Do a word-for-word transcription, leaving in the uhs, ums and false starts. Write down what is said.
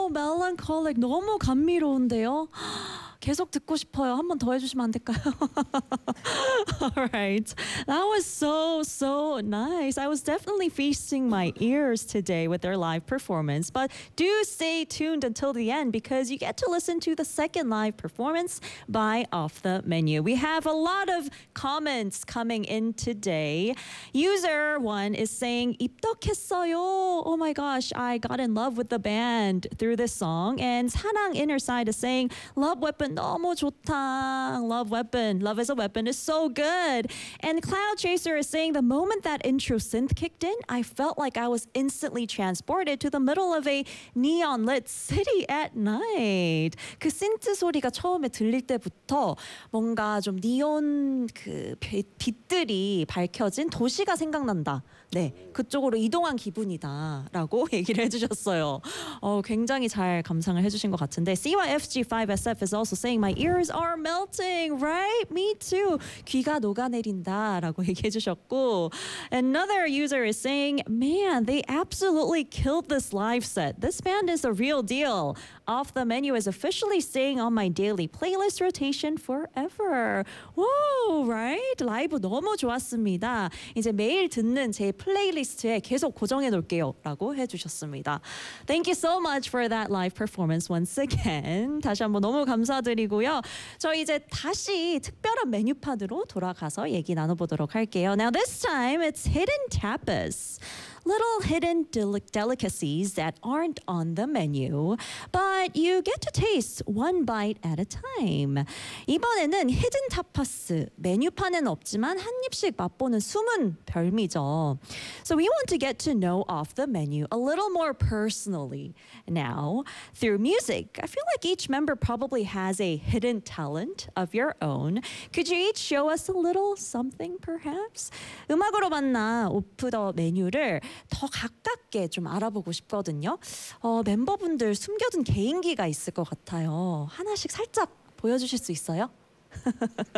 melancholic. 너무 감미로운데요. 계속 듣고 싶어요. 한 번 더 해주시면 안 될까요? All right. That was so, so nice. I was definitely feasting my ears today with their live performance. But do stay tuned until the end because you get to listen to the second live performance by Off the Menu. We have a lot of comments coming in today. User one is saying, 입덕했어요. Oh my gosh, I got in love with the band through this song. And 사랑 Inner Side is saying, Love Weapon 너무 좋다. Love Weapon. Love as a Weapon is so good. And Cloud Chaser is saying the moment that intro synth kicked in, I felt like I was instantly transported to the middle of a neon lit city at night. 그 synth 소리가 처음에 들릴 때부터 뭔가 좀 니온 그 빛들이 밝혀진 도시가 생각난다. 네, 그쪽으로 이동한 기분이다라고 얘기를 해주셨어요. 어, 굉장히 잘 감상을 해주신 것 같은데 C Y F G five S F is also saying my ears are melting, right? Me too. 귀가 녹아내린다라고 얘기해주셨고 another user is saying, man, they absolutely killed this live set. This band is a real deal. Off the Menu is officially staying on my daily playlist rotation forever. Whoa, right? 라이브 너무 좋았습니다. 이제 매일 듣는 제 플레이리스트에 계속 고정해 놓을게요 라고 해주셨습니다. Thank you so much for that live performance once again. 다시 한번 너무 감사드리고요. 저희 이제 다시 특별한 메뉴판으로 돌아가서 얘기 나눠보도록 할게요. Now this time it's hidden tapas. Little hidden del- delicacies that aren't on the menu, but you get to taste one bite at a time. 이번에는 hidden tapas, 메뉴판엔 없지만 한 입씩 맛보는 숨은 별미죠. So we want to get to know Off the Menu a little more personally now through music. I feel like each member probably has a hidden talent of your own. Could you each show us a little something perhaps? 음악으로 만나 오프 더 메뉴를 더 가깝게 좀 알아보고 싶거든요. 어, 멤버분들 숨겨둔 개인기가 있을 것 같아요. 하나씩 살짝 보여주실 수 있어요?